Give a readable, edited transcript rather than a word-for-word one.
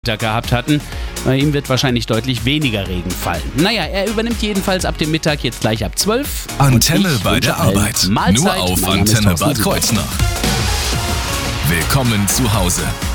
gehabt hatten. Bei ihm wird wahrscheinlich deutlich weniger Regen fallen. Naja, er übernimmt jedenfalls ab dem Mittag jetzt gleich ab 12. Antenne bei der Arbeit. Nur auf Antenne Bad Kreuznach. Willkommen zu Hause.